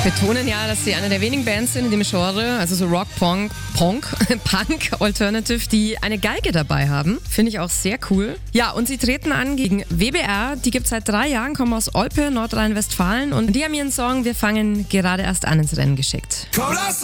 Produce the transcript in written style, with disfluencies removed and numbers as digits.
betonen ja, dass sie eine der wenigen Bands sind in dem Genre, also so Rock, Punk, Alternative, die eine Geige dabei haben. Finde ich auch sehr cool. Ja, und sie treten an gegen WBR. Die gibt es seit 3 Jahren, kommen aus Olpe, Nordrhein-Westfalen. Und die haben ihren Song Wir fangen gerade erst an ins Rennen geschickt. Komm, lass